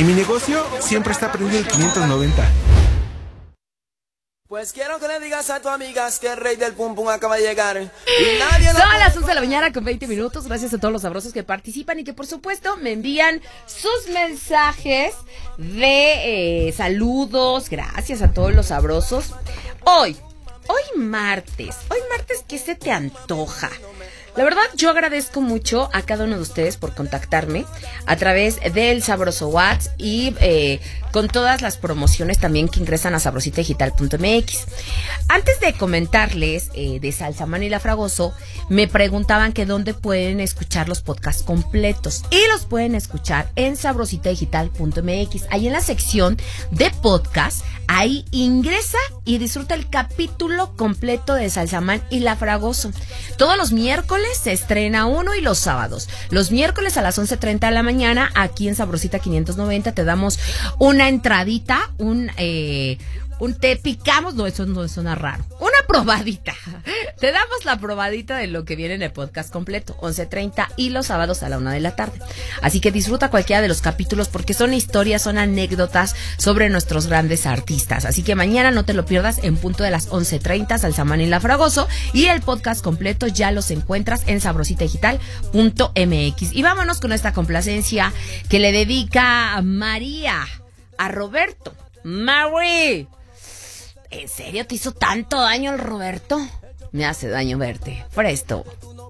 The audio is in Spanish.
Y mi negocio siempre está prendido el 590. Pues quiero que le digas a tu amigas que el rey del pum pum acaba de llegar. Son las 11 de la mañana con 20 minutos. Gracias a todos los sabrosos que participan y que por supuesto me envían sus mensajes de saludos. Gracias a todos los sabrosos. Hoy martes, ¿qué se te antoja? La verdad, yo agradezco mucho a cada uno de ustedes por contactarme a través del Sabroso WhatsApp y con todas las promociones también que ingresan a sabrositadigital.mx. Antes de comentarles de Salsamán y La Fragoso, me preguntaban que dónde pueden escuchar los podcasts completos. Y los pueden escuchar en sabrositadigital.mx. Ahí en la sección de podcast, ahí ingresa y disfruta el capítulo completo de Salsamán y La Fragoso. Todos los miércoles se estrena uno y los sábados. Los miércoles a las 11:30 de la mañana, aquí en Sabrosita 590, te damos una entradita, te picamos, no, eso no suena raro, una probadita. Te damos la probadita de lo que viene en el podcast completo, 11:30 y los sábados a la 1 de la tarde. Así que disfruta cualquiera de los capítulos porque son historias, son anécdotas sobre nuestros grandes artistas. Así que mañana no te lo pierdas en punto de las 11:30, Salsamán y La Fragoso, y el podcast completo ya los encuentras en sabrositadigital.mx. Y vámonos con esta complacencia que le dedica a María, a Roberto. Mary, ¿en serio te hizo tanto daño el Roberto? Me hace daño verte. Presto.